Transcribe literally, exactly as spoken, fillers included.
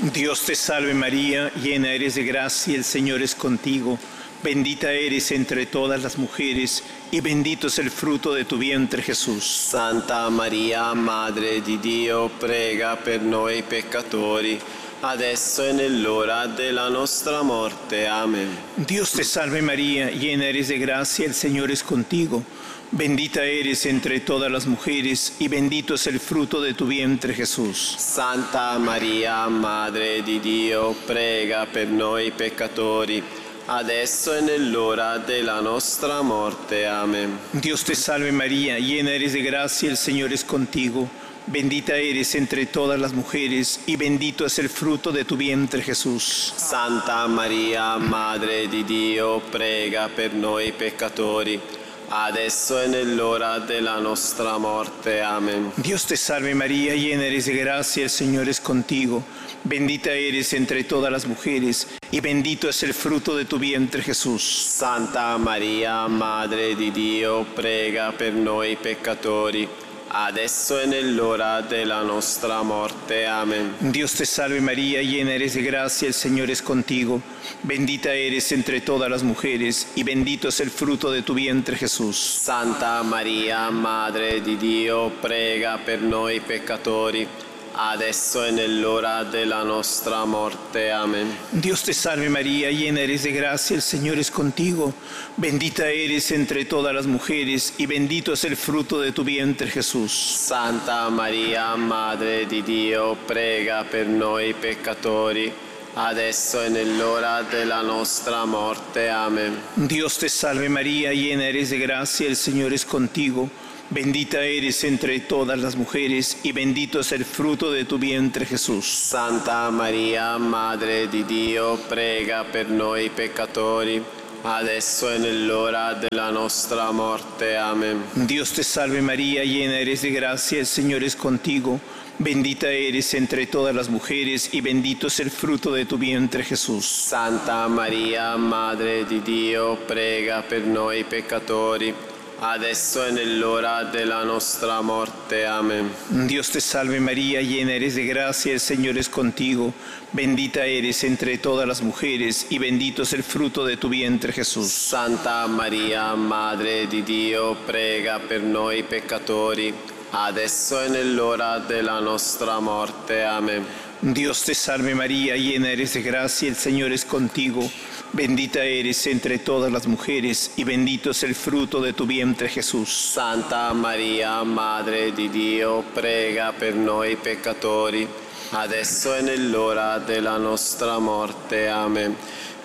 Dios te salve María, llena eres de gracia, el Señor es contigo. Bendita eres entre todas las mujeres, y bendito es el fruto de tu vientre, Jesús. Santa Maria, Madre di Dio, prega per noi peccatori, adesso e nell'ora della nostra morte. Amén. Dios te salve María, llena eres de gracia, el Señor es contigo. Bendita eres entre todas las mujeres, y bendito es el fruto de tu vientre, Jesús. Santa Maria, Madre di Dio, prega per noi peccatori, adesso e nell'ora della nostra morte. Amén. Dios te salve María, llena eres de gracia, el Señor es contigo. Bendita eres entre todas las mujeres, y bendito es el fruto de tu vientre, Jesús. Santa Maria, Madre di Dio, prega per noi peccatori, adesso e nell'ora della nostra morte. Amén. Dios te salve María, llena eres de gracia, el Señor es contigo. Bendita eres entre todas las mujeres, y bendito es el fruto de tu vientre, Jesús. Santa Maria, Madre di Dio, prega per noi peccatori, adesso e nell'ora della nostra morte. Amén. Dios te salve María, llena eres de gracia, el Señor es contigo. Bendita eres entre todas las mujeres, y bendito es el fruto de tu vientre, Jesús. Santa Maria, Madre di Dio, prega per noi peccatori, adesso e nell'ora della nostra morte. Amén. Dios te salve María, llena eres de gracia, el Señor es contigo. Bendita eres entre todas las mujeres, y bendito es el fruto de tu vientre, Jesús. Santa Maria, Madre di Dio, prega per noi peccatori, adesso e nell'ora della nostra morte. Amén. Dios te salve María, llena eres de gracia, el Señor es contigo. Bendita eres entre todas las mujeres, y bendito es el fruto de tu vientre, Jesús. Santa Maria, Madre di Dio, prega per noi peccatori, adesso e nell'ora della nostra morte. Amén. Dios te salve María, llena eres de gracia, el Señor es contigo. Bendita eres entre todas las mujeres, y bendito es el fruto de tu vientre, Jesús. Santa Maria, Madre di Dio, prega per noi peccatori, adesso e nell'ora della nostra morte. Amén. Dios te salve María, llena eres de gracia, el Señor es contigo. Bendita eres entre todas las mujeres, y bendito es el fruto de tu vientre, Jesús. Santa Maria, Madre di Dio, prega per noi peccatori, adesso e nell'ora della nostra morte. Amén. Dios te salve María, llena eres de gracia, el Señor es contigo. Bendita eres entre todas las mujeres, y bendito es el fruto de tu vientre, Jesús. Santa Maria, Madre di Dio, prega per noi peccatori, adesso e nell'ora della nostra morte. Amén.